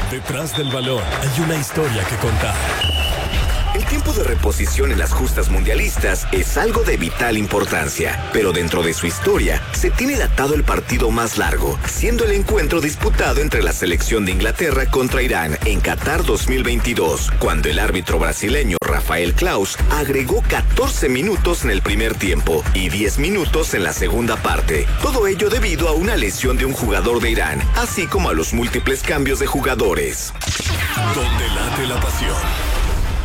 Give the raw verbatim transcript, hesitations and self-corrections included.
Detrás del balón hay una historia que contar. El tiempo de reposición en las justas mundialistas es algo de vital importancia, pero dentro de su historia se tiene datado el partido más largo, siendo el encuentro disputado entre la selección de Inglaterra contra Irán en Qatar dos mil veintidós, cuando el árbitro brasileño Rafael Claus agregó catorce minutos en el primer tiempo y diez minutos en la segunda parte. Todo ello debido a una lesión de un jugador de Irán, así como a los múltiples cambios de jugadores. Donde late la pasión.